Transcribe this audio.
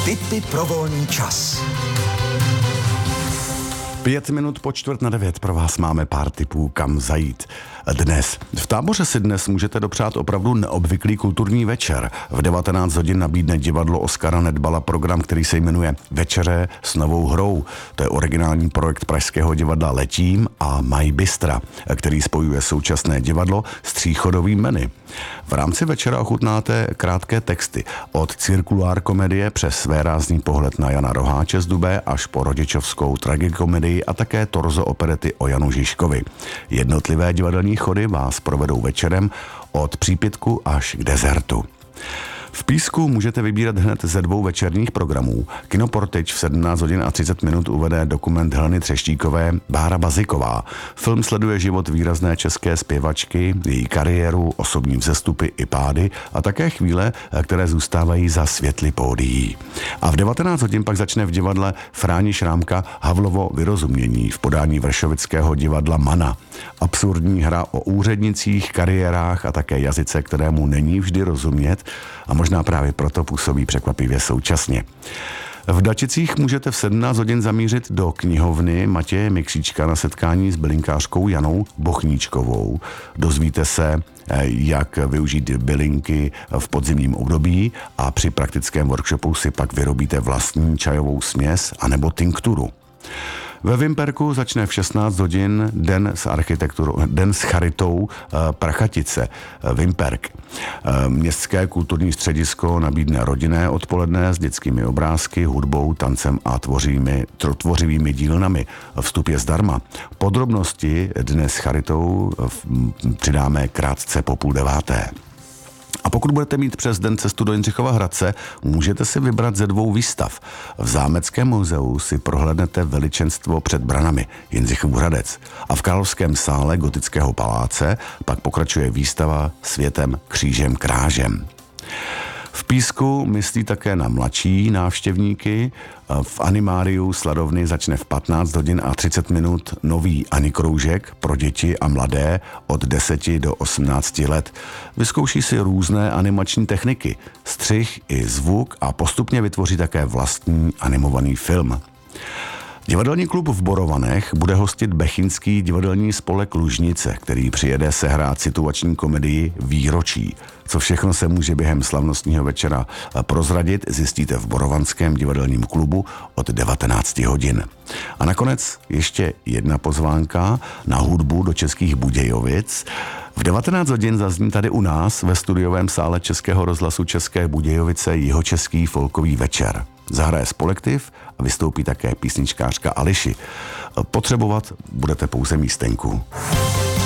Tipy pro volný čas. 5 minut po 8:45 pro vás máme pár tipů, kam zajít. Dnes. V Táboře si dnes můžete dopřát opravdu neobvyklý kulturní večer. V 19 hodin nabídne divadlo Oskara Nedbala program, který se jmenuje Večeře s novou hrou. To je originální projekt pražského divadla Letím a Maj Bystra, který spojuje současné divadlo s tříchodovým menu. V rámci večera ochutnáte krátké texty od cirkulár komedie přes svérázný pohled na Jana Roháče z Dubé až po rodičovskou tragikomedii a také torzo operety o Janu Žižkovi. Jednotlivé divadelní chody vás provedou večerem od přípitku až k dezertu. V Písku můžete vybírat hned ze 2 večerních programů. Kino Portič v 17 hodin a 30 minut uvede dokument Heleny Třeštíkové Bára Baziková. Film sleduje život výrazné české zpěvačky, její kariéru, osobní vzestupy i pády a také chvíle, které zůstávají za světly pódií. A v 19 hodin pak začne v divadle Fráni Šrámka Havlovo vyrozumění v podání vršovického divadla Mana. Absurdní hra o úřednicích, kariérách a také jazyce, kterému není vždy rozumět a možná právě proto působí překvapivě současně. V Dačicích můžete v 17 hodin zamířit do knihovny Matěje Mikříčka na setkání s bylinkářkou Janou Bochníčkovou. Dozvíte se, jak využít bylinky v podzimním období a při praktickém workshopu si pak vyrobíte vlastní čajovou směs anebo tinkturu. Ve Vimperku začne v 16 hodin Den s charitou Prachatice, Vimperk. Městské kulturní středisko nabídne rodinné odpoledne s dětskými obrázky, hudbou, tancem a tvořivými dílnami. Vstup je zdarma. Podrobnosti Dne s charitou přidáme krátce po 8:30. A pokud budete mít přes den cestu do Jindřichova Hradce, můžete si vybrat ze 2 výstav. V Zámeckém muzeu si prohlédnete Veličenstvo před branami Jindřichův Hradec a v Královském sále Gotického paláce pak pokračuje výstava Světem křížem krážem. V Písku myslí také na mladší návštěvníky. V Animáriu Sladovny začne v 15 hodin a 30 minut nový anikroužek pro děti a mladé od 10 do 18 let. Vyzkouší si různé animační techniky, střih i zvuk a postupně vytvoří také vlastní animovaný film. Divadelní klub v Borovanech bude hostit Bechyňský divadelní spolek Lužnice, který přijede sehrát situační komedii Výročí. Co všechno se může během slavnostního večera prozradit, zjistíte v Borovanském divadelním klubu od 19 hodin. A nakonec ještě jedna pozvánka na hudbu do Českých Budějovic. V 19 hodin zazní tady u nás ve studiovém sále Českého rozhlasu České Budějovice jihočeský folkový večer. Zahraje Spolektiv a vystoupí také písničkářka Ališi. Potřebovat budete pouze místenku.